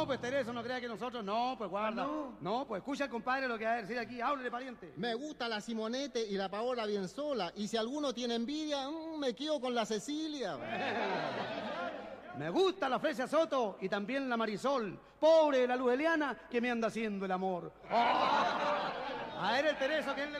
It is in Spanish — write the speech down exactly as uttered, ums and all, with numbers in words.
pues Tereso, no crea que nosotros, no, pues guarda. ¿No? No, pues escucha al compadre lo que va a decir aquí, háblele, pariente. Me gusta la Simonete y la Paola bien sola. Y si alguno tiene envidia, mmm, me quedo con la Cecilia. Me gusta la Fresia Soto y también la Marisol. Pobre de la Luz Eliana que me anda haciendo el amor. Oh. A ver el Tereso, que él le